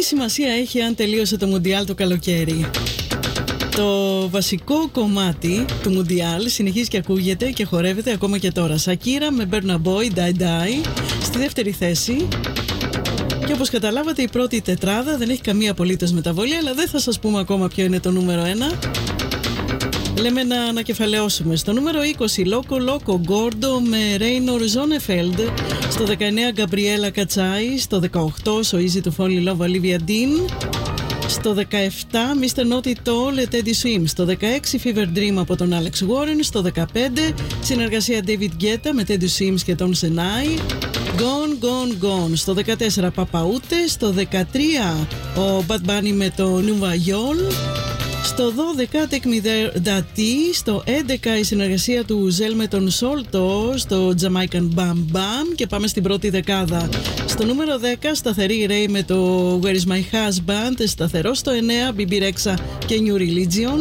σημασία έχει αν τελείωσε το Μουντιάλ το καλοκαίρι? Το βασικό κομμάτι του Μουντιάλ συνεχίζει και ακούγεται και χορεύεται ακόμα και τώρα. Σακύρα με Burna Boy, Die Die, στη δεύτερη θέση. Και όπως καταλάβατε, η πρώτη τετράδα δεν έχει καμία απολύτως μεταβολή, αλλά δεν θα σας πούμε ακόμα ποιο είναι το νούμερο 1. Λέμε να ανακεφαλαιώσουμε. Στο νούμερο 20, Loco Loco Gordo με Raynor Zonnefeld. Στο 19, Gabriela Katsai. Στο 18, So Easy to Fall in Love, Olivia Dean. Στο 17, Mr. Naughty Tall, Teddy Swims. Στο 16, Fever Dream από τον Alex Warren. Στο 15, συνεργασία David Guetta με Teddy Swims και τον Senai. Gone, Gone, Gone. Στο 14, Papaute. Στο 13, ο Bad Bunny με το Nueva York. Στο 12, Take Me There, Dati. Στο 11, η συνεργασία του Ζέλ με τον Solto στο Jamaican Bam Bam. Και πάμε στην πρώτη δεκάδα. Στο νούμερο 10, σταθερή Ray με το Where Is My Husband. Σταθερό στο 9, BB Rexha και New Religion.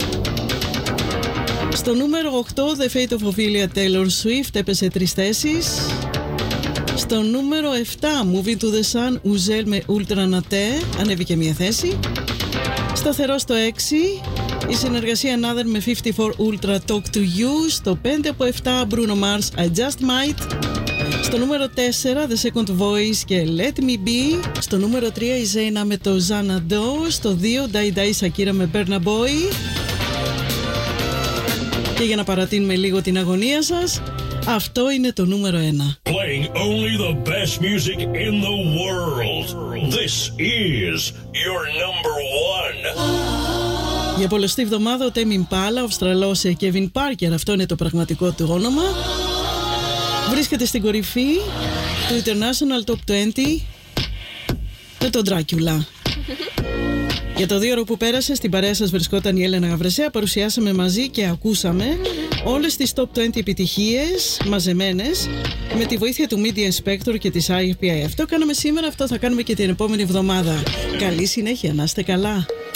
Στο νούμερο 8, The Fate of Ophelia Taylor Swift, έπεσε 3 θέσεις. Στο νούμερο 7, Moving to the Sun, Uzel με Ultra Nate, ανέβηκε μια θέση. Σταθερό στο 6, η συνεργασία Another με 54 Ultra Talk to You. Στο 5 από 7, Bruno Mars, I Just Might. Στο νούμερο 4, The Second Voice και Let Me Be. Στο νούμεro 3, η Zayna με το Xanadu. Στο 2, Die Die Shakira με Burna Boy. Και για να παρατείνουμε λίγο την αγωνία σας, αυτό είναι το νούμερο 1. Playing only the best music in the world. This is your number 1. Για πολλωστή εβδομάδα ο Tame Impala, ο Αυστραλός Kevin Parker, αυτό είναι το πραγματικό του όνομα, βρίσκεται στην κορυφή του International Top 20 με τον Dracula. Για το 2ωρο που πέρασε, στην παρέα σας βρισκόταν η Έλενα Γαβρεσέα. Παρουσιάσαμε μαζί και ακούσαμε όλες τις Top 20 επιτυχίες μαζεμένες με τη βοήθεια του Media Inspector και της IFPI. Αυτό κάναμε σήμερα, αυτό θα κάνουμε και την επόμενη εβδομάδα. Καλή συνέχεια, να είστε καλά.